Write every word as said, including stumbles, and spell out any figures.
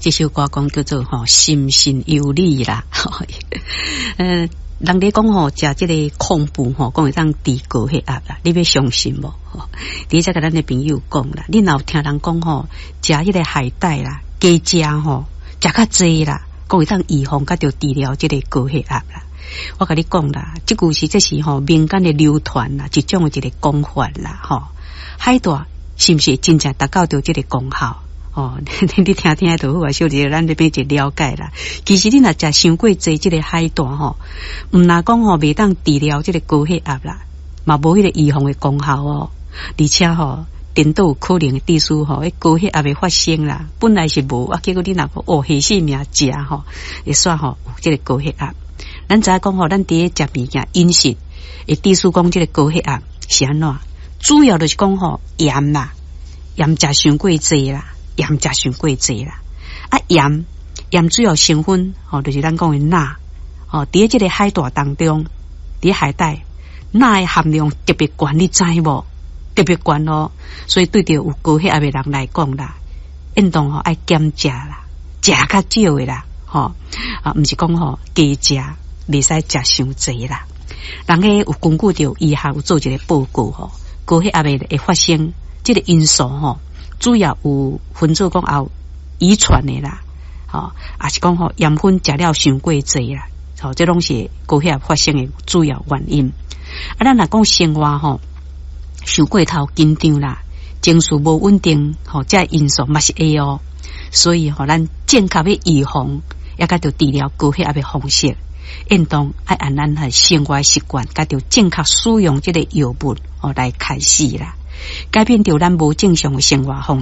这首歌讲叫做吼心神有理啦，呃，人哋讲吼食这个空腹吼，讲会当低高血压啦，你要相信无？吼，你再甲咱的朋友讲啦，你若有听人讲吼，食迄个海带啦，加食吼，食较济啦，讲会当预防甲着治疗这个高血压啦。我甲你讲啦，这句是这是吼民间的流传啦，一种的一个讲法啦，吼，海带是不是真正达到着这个功效？哦，你听听就好啊，小弟咱这边就了解啦。其实你若食伤过济这个海带吼，毋若讲吼袂当治疗这个高血压啦，嘛无迄个预防的功效哦。而且吼，颠倒有可能的致使吼，迄高血压会发生啦。本来是无啊，结果你若个哦下死命食吼，会煞吼有这个高血压。咱知影讲吼，咱伫咧食物件饮食，会致使讲这个高血压是安怎？主要就是讲吼盐啦，盐食伤过济啦。盐食伤过济啦，啊盐盐主要成分吼、哦，就是咱讲的钠哦，伫这个海带当中，伫海带钠的含量特别高，你知无？特别高哦，所以对着有高血压的人来讲啦，运动吼爱减食啦，食较少的啦，吼、哦、啊，毋是讲吼加食，袂使食伤济啦。人个有根据着医学有做一个报告吼，高血压的会发生这个因素吼。主要有分做讲有遗传的啦，吼，也是讲吼盐分食了伤过济啦，吼，这拢是高血压发生的主要原因。啊，咱若讲生活吼，伤过头紧张啦，情绪无稳定，吼，这因素嘛是会哦。所以吼，咱正确的预防，也甲着治疗高血压的方式，运动爱按咱的生活习惯，甲着正确使用这个药物哦来开始啦。改变掉咱无正常的生活方式。